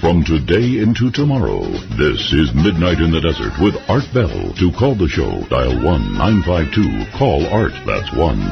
from today into tomorrow. This is Midnight in the Desert with Art Bell. To call the show, dial 1-952-CALL-ART. That's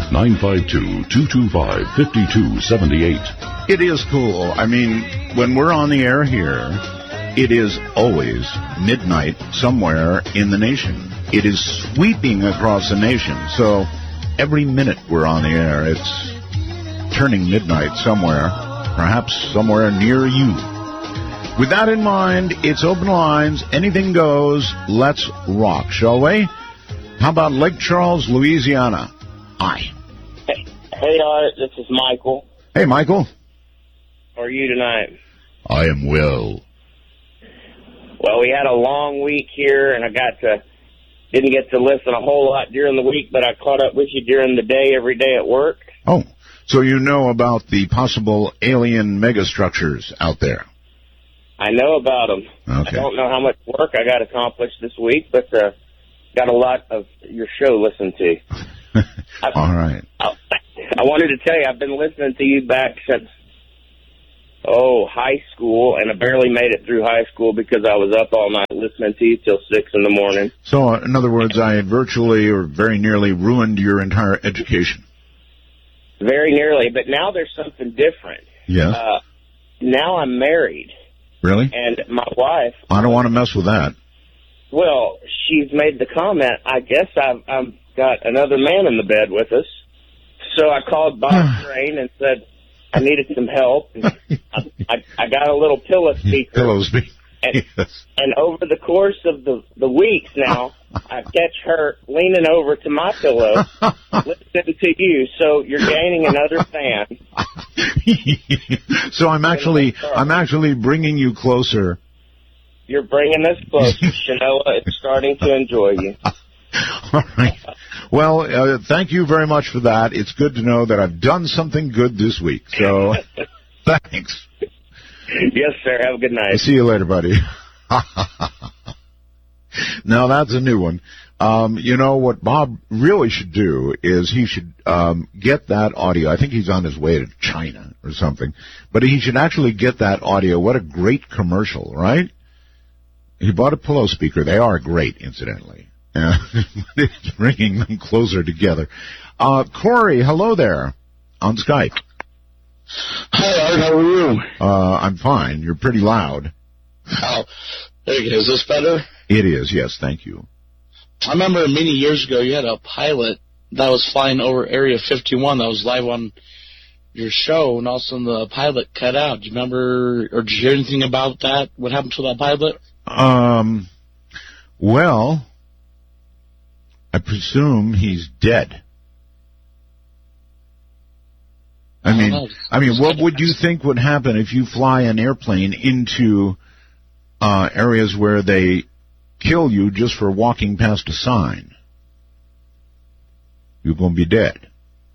1-952-225-5278. It is cool. I mean, when we're on the air here, it is always midnight somewhere in the nation. It is sweeping across the nation. So every minute we're on the air, it's turning midnight somewhere, perhaps somewhere near you. With that in mind, it's open lines. Anything goes. Let's rock, shall we? How about Lake Charles, Louisiana? Hi. Hey, Art. This is Michael. Hey, Michael. How are you tonight? I am well. Well, we had a long week here, and I didn't get to listen a whole lot during the week, but I caught up with you during the day, every day at work. Oh, so you know about the possible alien megastructures out there? I know about them. Okay. I don't know how much work I got accomplished this week, but got a lot of your show listened to. All right. I wanted to tell you, I've been listening to you back since, high school, and I barely made it through high school because I was up all night listening to you till 6 in the morning. So, in other words, I virtually or very nearly ruined your entire education. Very nearly, but now there's something different. Yes. Now I'm married. Really? And my wife... I don't want to mess with that. Well, she's made the comment, I guess I've got another man in the bed with us. So I called Bob Crane and said I needed some help. I got a little pillow speaker. Pillow speaker. Yes. And over the course of the weeks now, I catch her leaning over to my pillow, listening to you. So you're gaining another fan. So I'm actually bringing you closer. You're bringing us closer, Shanoa. It's starting to enjoy you. All right. Well, thank you very much for that. It's good to know that I've done something good this week. So thanks. Yes, sir. Have a good night. See you later, buddy. Now, that's a new one. You know, what Bob really should do is he should get that audio. I think he's on his way to China or something. But he should actually get that audio. What a great commercial, right? He bought a pillow speaker. They are great, incidentally. It's bringing them closer together. Corey, hello there on Skype. Hi, Art. How are you? I'm fine. You're pretty loud. Oh, there you go. Is this better? It is, yes. Thank you. I remember many years ago you had a pilot that was flying over Area 51 that was live on your show, and all of a sudden the pilot cut out. Do you remember, or did you hear anything about that? What happened to that pilot? Well, I presume he's dead. I mean, what would you think would happen if you fly an airplane into areas where they kill you just for walking past a sign? You're going to be dead.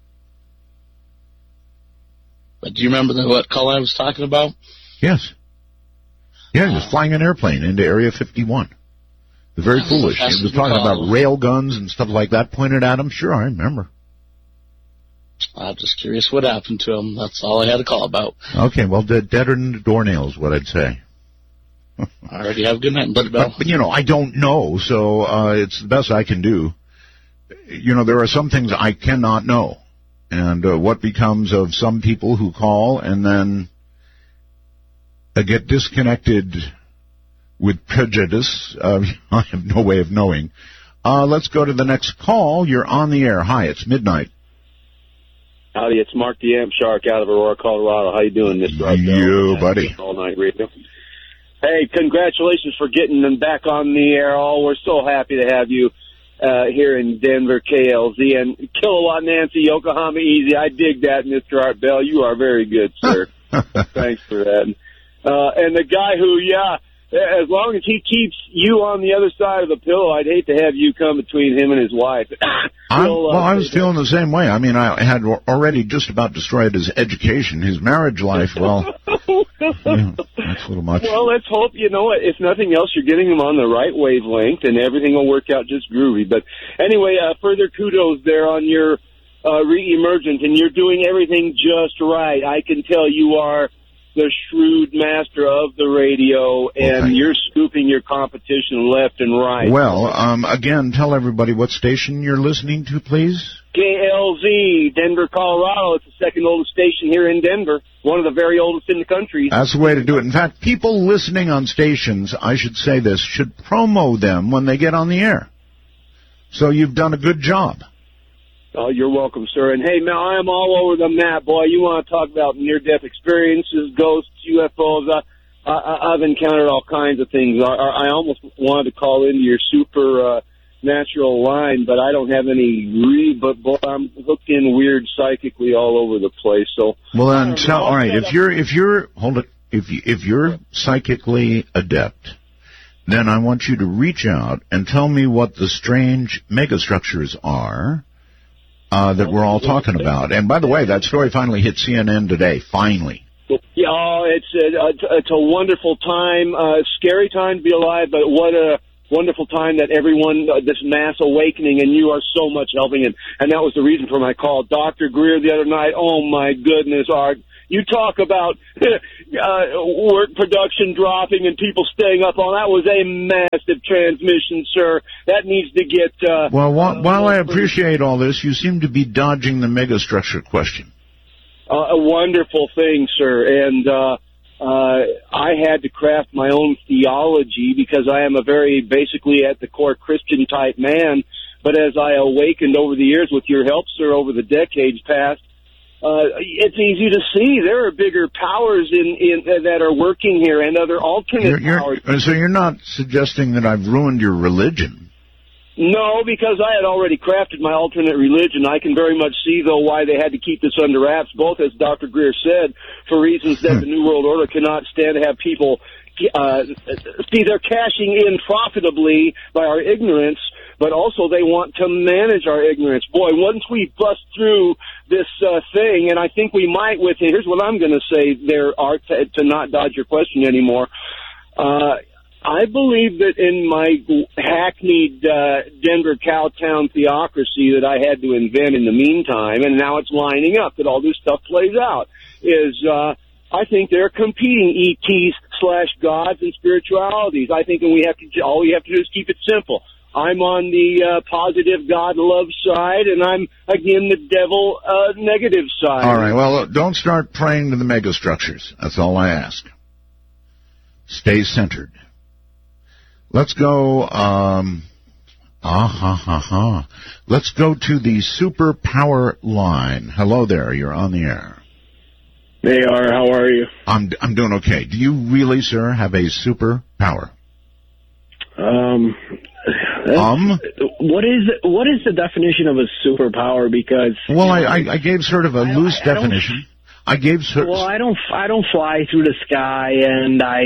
But do you remember what call I was talking about? Yes. Yeah, he was flying an airplane into Area 51. It was very foolish. He was talking about rail guns and stuff like that pointed at him. Sure, I remember. I'm just curious what happened to him. That's all I had to call about. Okay, well, deader than the doornails, what I'd say. All right, you have a good night, Mr. Bell. But, you know, I don't know, so it's the best I can do. You know, there are some things I cannot know. And what becomes of some people who call and then get disconnected with prejudice, I have no way of knowing. Let's go to the next call. You're on the air. Hi, it's midnight. Howdy, it's Mark the Amp Shark out of Aurora, Colorado. How you doing, Mr. You, buddy. All night radio. Hey, congratulations for getting them back on the air. We're so happy to have you here in Denver, KLZ, and Kilowatt Nancy, Yokohama Easy. I dig that, Mr. Art Bell. You are very good, sir. Thanks for that. And the guy who, as long as he keeps you on the other side of the pillow, I'd hate to have you come between him and his wife. I was feeling the same way. I mean, I had already just about destroyed his education, his marriage life. Well, that's a little much. Well, let's hope, you know, if nothing else, you're getting them on the right wavelength, and everything will work out just groovy. But anyway, further kudos there on your re-emergent, and you're doing everything just right. I can tell you are the shrewd master of the radio, and you're scooping your competition left and right. Well, again, tell everybody what station you're listening to, please. KLZ, Denver, Colorado. It's the second oldest station here in Denver, one of the very oldest in the country. That's the way to do it. In fact, people listening on stations, I should say this, should promo them when they get on the air. So you've done a good job. Oh, you're welcome, sir. And, hey, Mel, I am all over the map, boy. You want to talk about near-death experiences, ghosts, UFOs. I've encountered all kinds of things. I almost wanted to call into your supernatural line, but I don't have any but boy, I'm hooked in weird psychically all over the place. So, well, then tell. All right, if you're psychically adept, then I want you to reach out and tell me what the strange megastructures are that we're all talking about. And by the way, that story finally hit CNN today. Finally. Yeah, it's a wonderful time, scary time to be alive, but what a wonderful time that everyone, this mass awakening, and you are so much helping it. And that was the reason for my call. Dr. Greer the other night, oh my goodness, Art. You talk about work production dropping and people staying up on that was a massive transmission, sir. That needs to get... well, while I appreciate all this, you seem to be dodging the megastructure question. A wonderful thing, sir. And I had to craft my own theology because I am a very basically at the core Christian-type man. But as I awakened over the years with your help, sir, over the decades past, it's easy to see there are bigger powers in that are working here and other alternate powers. So you're not suggesting that I've ruined your religion? No, because I had already crafted my alternate religion. I can very much see, though, why they had to keep this under wraps, both, as Dr. Greer said, for reasons that the New World Order cannot stand to have people see they're cashing in profitably by our ignorance, but also they want to manage our ignorance. Boy, once we bust through this thing, and I think we might with it, here's what I'm going to say there, Art, to not dodge your question anymore. I believe that in my hackneyed Denver Cowtown theocracy that I had to invent in the meantime, and now it's lining up that all this stuff plays out, is I think they're competing ETs/gods and spiritualities. I think all we have to do is keep it simple. I'm on the positive God love side, and I'm, again, the devil negative side. All right, well, don't start praying to the megastructures. That's all I ask. Stay centered. Let's go, let's go to the superpower line. Hello there, you're on the air. Hey, R, how are you? I'm doing okay. Do you really, sir, have a superpower? What is the definition of a superpower? Because I gave sort of a loose definition. I don't fly through the sky, and I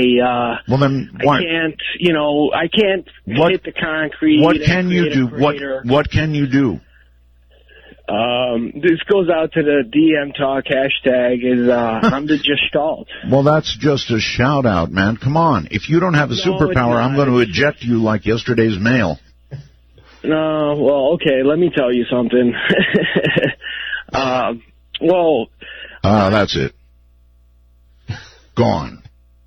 can't hit the concrete. What can you do? What can you do? This goes out to the DM Talk hashtag. I'm the Gestalt. Well, that's just a shout out, man. Come on. If you don't have a superpower, I'm going to eject you like yesterday's mail. No, well, okay. Let me tell you something. That's it. Gone.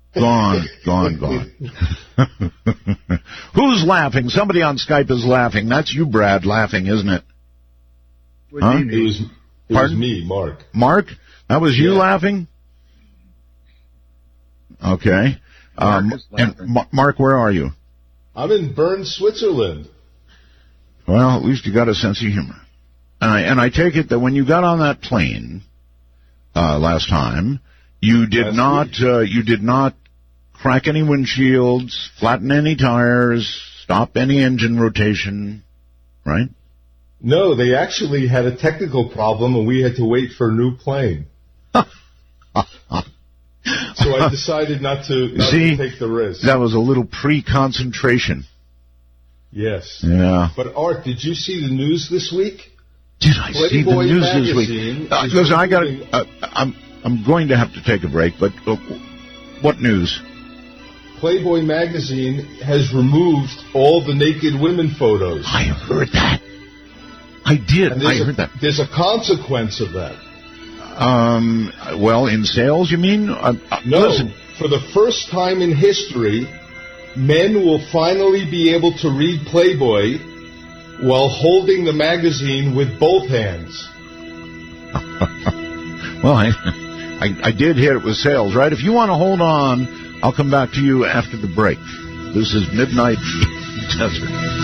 Who's laughing? Somebody on Skype is laughing. That's you, Brad, laughing, isn't it? Huh? It was me, Mark. Mark? That was you laughing? Okay. Mark, where are you? I'm in Bern, Switzerland. Well, at least you got a sense of humor. And I take it that when you got on that plane last time, you did not crack any windshields, flatten any tires, stop any engine rotation, right? No, they actually had a technical problem, and we had to wait for a new plane. So I decided not to take the risk. That was a little pre-concentration. Yes. Yeah. But Art, did you see the news this week? Did I see the news this week? Listen, I'm going to have to take a break, but what news? Playboy magazine has removed all the naked women photos. I heard that. I did. I heard that. There's a consequence of that. Well, in sales, you mean? No. Listen. For the first time in history, men will finally be able to read Playboy while holding the magazine with both hands. Well, I did hit it with sales, right? If you want to hold on, I'll come back to you after the break. This is Midnight Desert.